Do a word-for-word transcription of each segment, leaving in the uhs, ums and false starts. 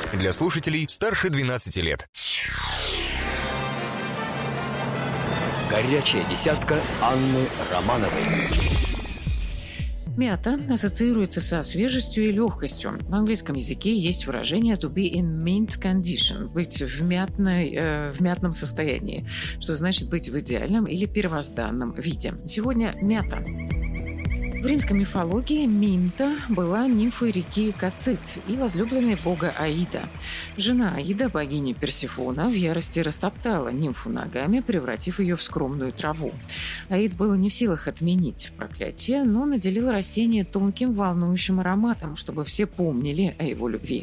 Для слушателей старше двенадцати лет. Горячая десятка Анны Романовой. Мята ассоциируется со свежестью и легкостью. В английском языке есть выражение to be in mint condition – быть в, мятной, э, в мятном состоянии, что значит быть в идеальном или первозданном виде. Сегодня мята. В римской мифологии Минта была нимфой реки Кацит и возлюбленной бога Аида. Жена Аида, богини Персефона, в ярости растоптала нимфу ногами, превратив ее в скромную траву. Аид был не в силах отменить проклятие, но наделил растение тонким волнующим ароматом, чтобы все помнили о его любви.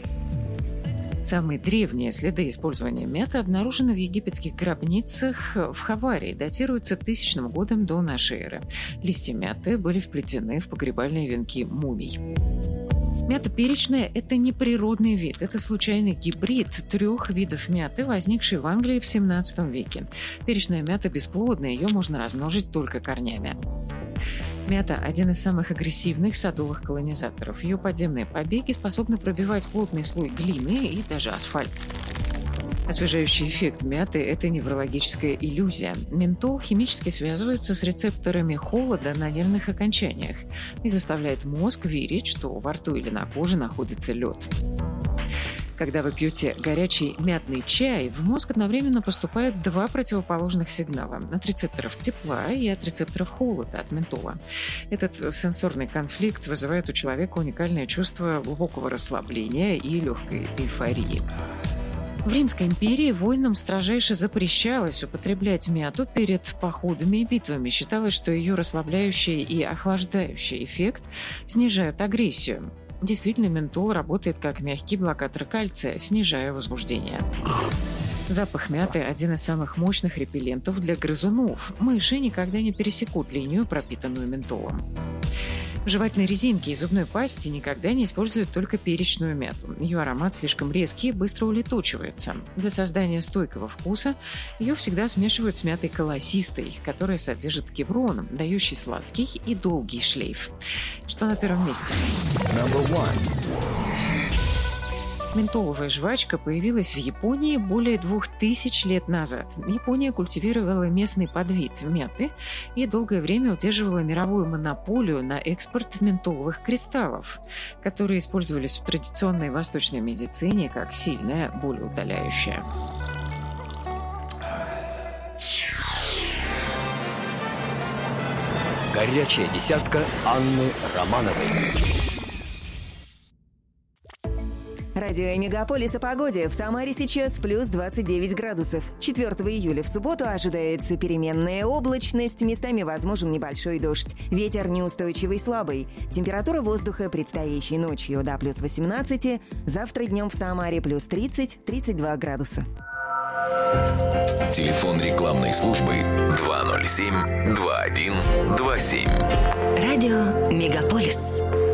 Самые древние следы использования мяты обнаружены в египетских гробницах в Хаварии, датируются тысячным годом до нашей эры. Листья мяты были вплетены в погребальные венки мумий. Мята перечная – это не природный вид, это случайный гибрид трех видов мяты, возникший в Англии в семнадцатом веке. Перечная мята бесплодная, ее можно размножить только корнями. Мята – один из самых агрессивных садовых колонизаторов. Ее подземные побеги способны пробивать плотный слой глины и даже асфальт. Освежающий эффект мяты – это неврологическая иллюзия. Ментол химически связывается с рецепторами холода на нервных окончаниях и заставляет мозг верить, что во рту или на коже находится лед. Когда вы пьете горячий мятный чай, в мозг одновременно поступают два противоположных сигнала – от рецепторов тепла и от рецепторов холода, от ментола. Этот сенсорный конфликт вызывает у человека уникальное чувство глубокого расслабления и легкой эйфории. В Римской империи воинам строжайше запрещалось употреблять мяту перед походами и битвами. Считалось, что ее расслабляющий и охлаждающий эффект снижают агрессию. Действительно, ментол работает как мягкий блокатор кальция, снижая возбуждение. Запах мяты – один из самых мощных репеллентов для грызунов. Мыши никогда не пересекут линию, пропитанную ментолом. В жевательной резинке и зубной пасте никогда не используют только перечную мяту. Ее аромат слишком резкий и быстро улетучивается. Для создания стойкого вкуса ее всегда смешивают с мятой колосистой, которая содержит кеврон, дающий сладкий и долгий шлейф. Что на первом месте? Ментоловая жвачка появилась в Японии более двух тысяч лет назад. Япония культивировала местный подвид мяты и долгое время удерживала мировую монополию на экспорт ментоловых кристаллов, которые использовались в традиционной восточной медицине как сильное болеутоляющее. Горячая десятка Анны Романовой. Радио Мегаполис о погоде. В Самаре сейчас плюс двадцать девять градусов. четвёртого июля в субботу ожидается переменная облачность, местами возможен небольшой дождь. Ветер неустойчивый слабый. Температура воздуха предстоящей ночью до плюс восемнадцати. Завтра днем в Самаре плюс тридцать - тридцать два градуса. Телефон рекламной службы два ноль семь два один два семь. Радио Мегаполис.